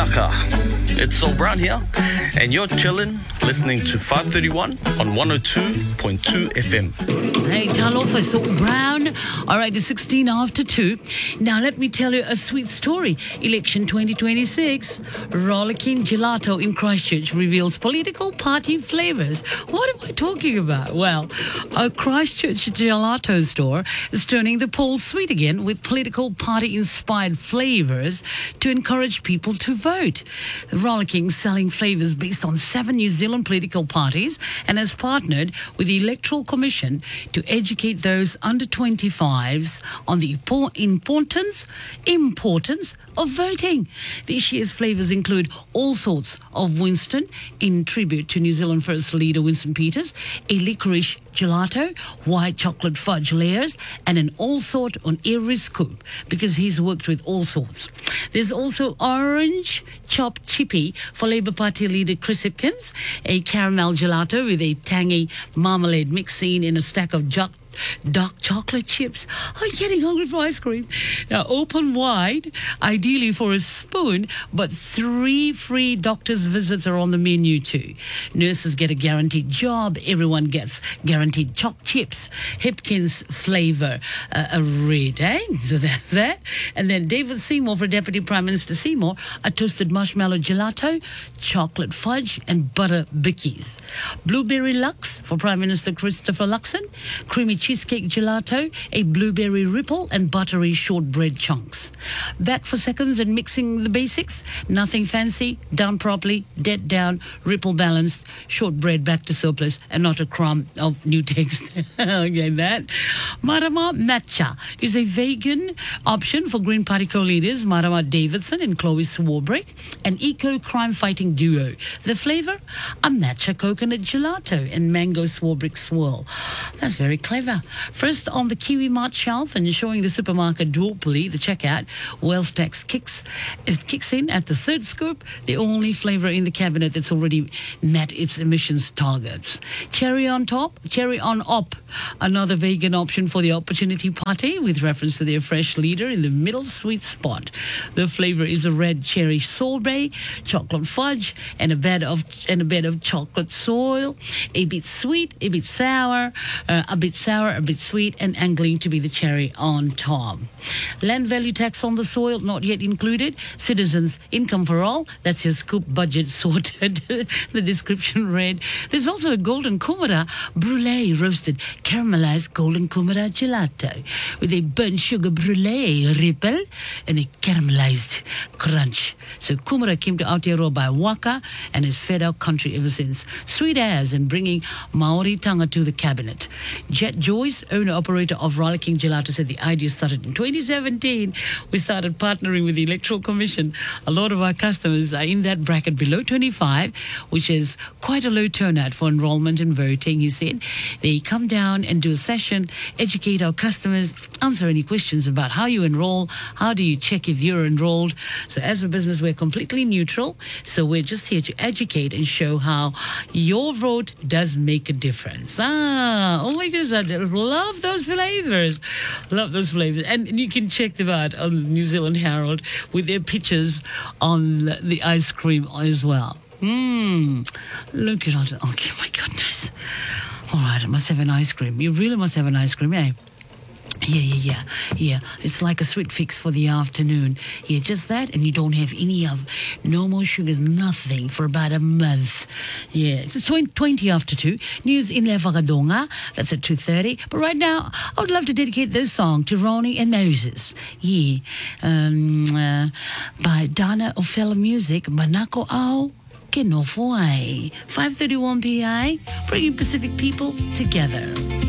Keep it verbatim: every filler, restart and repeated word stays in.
Shaka. It's Sol Brown here, and you're chilling, listening to five thirty-one on one oh two point two F M. Hey, talo for Sol Brown. All right, it's sixteen after two. Now, let me tell you a sweet story. Election twenty twenty-six, Rollicking Gelato in Christchurch reveals political party flavors. What am I talking about? Well, a Christchurch gelato store is turning the polls sweet again with political party-inspired flavors to encourage people to vote. Rollicking selling flavors based on seven New Zealand political parties and has partnered with the Electoral Commission to educate those under twenty-fives on the importance, importance of voting. This year's flavors include all sorts of Winston in tribute to New Zealand First leader Winston Peters, a licorice gelato, white chocolate fudge layers, and an all sort on every scoop because he's worked with all sorts. There's also orange chopped chippy for Labour Party leader Chris Hipkins, a caramel gelato with a tangy marmalade mixing in a stack of jo- dark chocolate chips. I'm getting hungry for ice cream. Now, open wide, ideally for a spoon, but three free doctor's visits are on the menu too. Nurses get a guaranteed job. Everyone gets guaranteed choc chips. Hipkins flavour, uh, a red, eh? So that's that. And then David Seymour for Deputy Prime Minister Seymour, a toasted marshmallow gelato, chocolate fudge, and butter bickies. Blueberry Lux for Prime Minister Christopher Luxon, creamy cheesecake gelato, a blueberry ripple, and buttery shortbread chunks. Back for seconds and mixing the basics. Nothing fancy, done properly, dead down, ripple balanced, shortbread back to surplus, and not a crumb of new text. Okay, that. Marama Matcha is a vegan option for Green Party co-leaders Marama Davidson and Chloe Swarbrick, an eco-crime fighting duo. The flavour? A matcha coconut gelato and mango Swarbrick swirl. That's very clever. First on the Kiwi Mart shelf and showing the supermarket duopoly, the checkout, wealth tax kicks it kicks in at the third scoop, the only flavour in the cabinet that's already met its emissions targets. Cherry on top, cherry on op, another vegan option for the Opportunity Party with reference to their fresh leader in the middle sweet spot. The flavour is a red cherry sorbet, chocolate fudge, and a bed of and a bed of chocolate soil, a bit sweet, a bit sour, uh, a bit sour, a bit sweet, and angling to be the cherry on top. Land value tax on the soil not yet included. Citizens income for all. That's your scoop budget sorted. The description read. There's also a golden kumara brulee roasted caramelized golden kumara gelato with a burnt sugar brulee ripple and a caramelized crunch. So kumara came to Aotearoa by Waka and has fed our country ever since. Sweet as and bringing Maori tanga to the cabinet. Jet Joyce, owner-operator of Rollicking Gelato, said the idea started in twenty seventeen. We started partnering with the Electoral Commission. A lot of our customers are in that bracket below twenty-five, which is quite a low turnout for enrollment and voting, he said. They come down and do a session, educate our customers, answer any questions about how you enroll, how do you check if you're enrolled. So as a business, we're completely neutral. So we're just here to educate and show how your vote does make a difference. Ah, oh my goodness, I love those flavors. Love those flavors. And, and you can check them out on New Zealand Herald with their pictures on the ice cream as well. Mmm. Look at it. Okay, my goodness. All right, I must have an ice cream. You really must have an ice cream, eh? Yeah, yeah, yeah, yeah. It's like a sweet fix for the afternoon. Yeah, just that, and you don't have any of, no more sugars, nothing for about a month. Yeah, it's twenty after two. News in Le Whakadonga, that's at two thirty. But right now, I would love to dedicate this song to Ronnie and Moses. Yeah, um, uh, by Dana Ofella Music, Manako Au Kenofoai. five thirty-one P I, bringing Pacific people together.